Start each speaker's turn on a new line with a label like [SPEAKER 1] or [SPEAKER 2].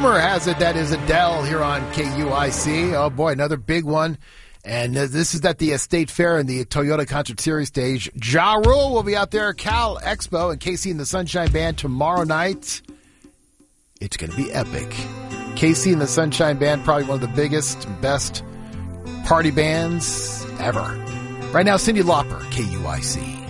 [SPEAKER 1] rumor has it that is Adele here on KUIC. Oh, boy, another big one. And this is at the State Fair in the Toyota Concert Series stage. Ja Rule will be out there at Cal Expo and KC and the Sunshine Band tomorrow night. It's going to be epic. KC and the Sunshine Band, probably one of the biggest, best party bands ever. Right now, Cyndi Lauper, KUIC.